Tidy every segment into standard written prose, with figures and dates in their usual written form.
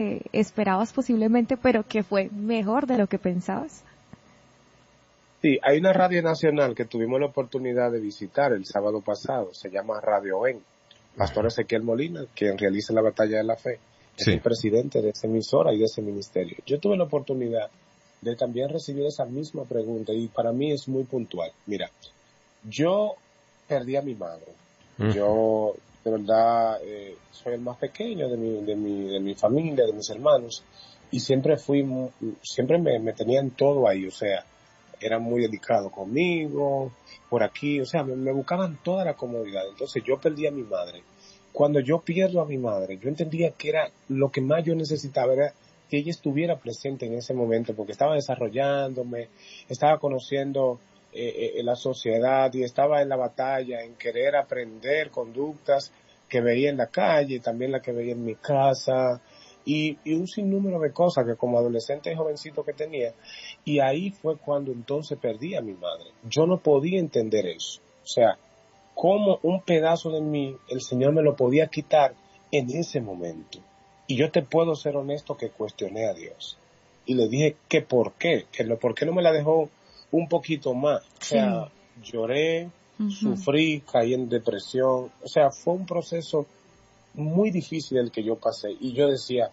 esperabas posiblemente, pero que fue mejor de lo que pensabas. Sí, hay una radio nacional que tuvimos la oportunidad de visitar el sábado pasado, se llama Radio En. Pastor Ezequiel Molina, quien realiza la Batalla de la Fe, es el presidente de esa emisora y de ese ministerio. Yo tuve la oportunidad de también recibir esa misma pregunta y para mí es muy puntual. Mira, yo perdí a mi madre. Yo, de verdad, soy el más pequeño de mi familia, de mis hermanos, y siempre me tenían todo ahí, o sea, eran muy delicados conmigo, por aquí, o sea, me buscaban toda la comodidad. Entonces yo perdí a mi madre. Cuando yo pierdo a mi madre, yo entendía que era lo que más yo necesitaba, era que ella estuviera presente en ese momento, porque estaba desarrollándome, estaba conociendo la sociedad y estaba en la batalla, en querer aprender conductas que veía en la calle, también la que veía en mi casa, y un sinnúmero de cosas que como adolescente y jovencito que tenía, y ahí fue cuando entonces perdí a mi madre. Yo no podía entender eso, o sea, cómo un pedazo de mí el Señor me lo podía quitar en ese momento. Y yo te puedo ser honesto que cuestioné a Dios y le dije que por qué no me la dejó un poquito más. O sea, lloré, sufrí, caí en depresión, o sea, fue un proceso muy difícil el que yo pasé, y yo decía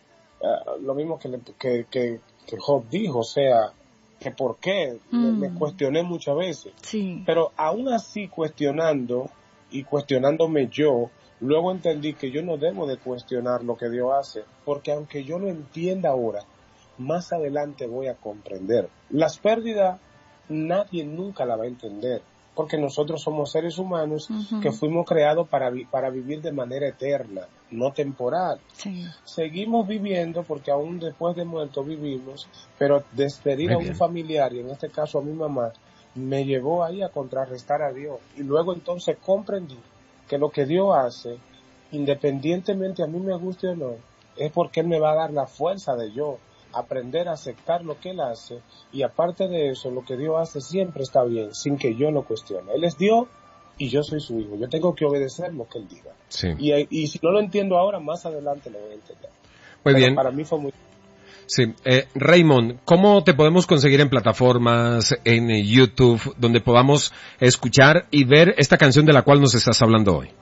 lo mismo que Job dijo, o sea, que por qué, me cuestioné muchas veces, pero aún así cuestionándome yo, luego entendí que yo no debo de cuestionar lo que Dios hace, porque aunque yo lo entienda ahora, más adelante voy a comprender. Las pérdidas nadie nunca la va a entender, porque nosotros somos seres humanos que fuimos creados para vivir de manera eterna, no temporal. Seguimos viviendo porque aún después de muerto vivimos, pero despedir a un familiar, y en este caso a mi mamá, me llevó ahí a contrarrestar a Dios. Y luego entonces comprendí que lo que Dios hace, independientemente a mí me guste o no, es porque Él me va a dar la fuerza de yo aprender a aceptar lo que Él hace, y aparte de eso, lo que Dios hace siempre está bien, sin que yo lo cuestione. Él es Dios y yo soy su hijo. Yo tengo que obedecer lo que Él diga. Y si no lo entiendo ahora, más adelante lo voy a entender. Muy bien. Para mí fue muy... Sí, Raymond, ¿cómo te podemos conseguir en plataformas, en YouTube, donde podamos escuchar y ver esta canción de la cual nos estás hablando hoy?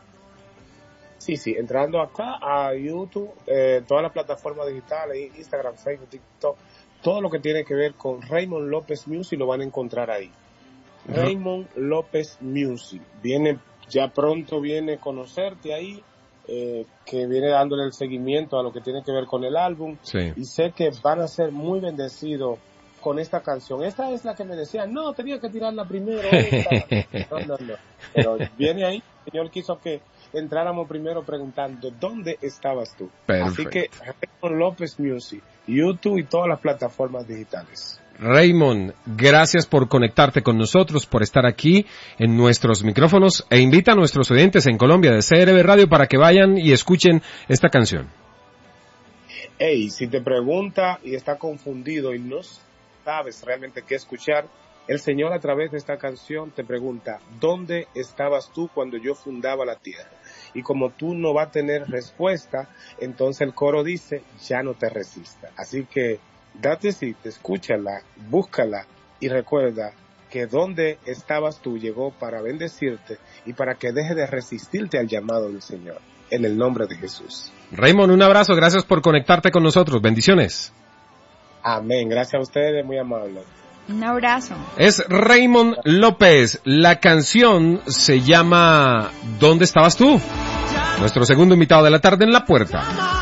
Sí, entrando acá a YouTube, todas las plataformas digitales, Instagram, Facebook, TikTok, todo lo que tiene que ver con Raymond López Music lo van a encontrar ahí. Raymond López Music. Ya pronto viene Conocerte ahí, que viene dándole el seguimiento a lo que tiene que ver con el álbum. Y sé que van a ser muy bendecidos con esta canción. Esta es la que me decían, no, tenía que tirarla primero. No. Pero viene ahí, el Señor quiso que entráramos primero preguntando ¿dónde estabas tú? Perfecto. Así que Raymond López Music, YouTube y todas las plataformas digitales. Raymond, gracias por conectarte con nosotros, por estar aquí en nuestros micrófonos, e invita a nuestros oyentes en Colombia de CRB Radio para que vayan y escuchen esta canción. Si te pregunta y está confundido y no sabes realmente qué escuchar, el Señor a través de esta canción te pregunta, ¿dónde estabas tú cuando yo fundaba la tierra? Y como tú no vas a tener respuesta, entonces el coro dice, ya no te resistas. Así que date cita, escúchala, búscala y recuerda que donde estabas tú llegó para bendecirte y para que deje de resistirte al llamado del Señor. En el nombre de Jesús. Raymond, un abrazo, gracias por conectarte con nosotros, bendiciones. Amén, gracias a ustedes, muy amables. Un abrazo. Es Raymond López. La canción se llama ¿Dónde estabas tú? Nuestro segundo invitado de la tarde en La Puerta.